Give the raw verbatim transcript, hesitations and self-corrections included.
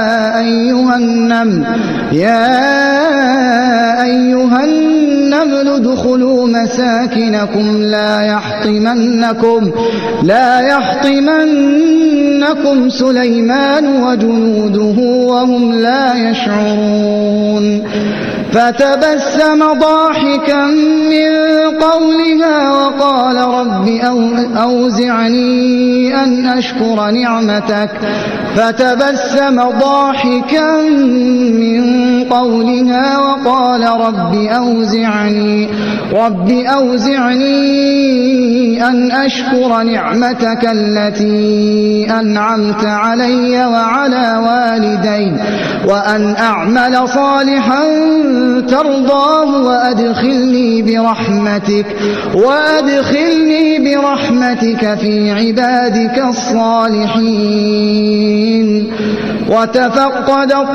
أيها النمل يا أيها النمل ادخلوا مساكنكم لا يحطمنكم لا يحطمنكم سليمان وجنوده وهم لا يشعرون فتبسم ضاحكا من قولها وقال رب أوزعني أن أشكر نعمتك فتبسم ضاحكا من قولها وقال رب أوزعني رب أوزعني أن أشكر نعمتك التي أنعمت علي وعلى والدي وأن أعمل صالحا ترضاه وأدخلني برحمتك وأدخلني برحمتك في عبادك الصالحين. وتفقد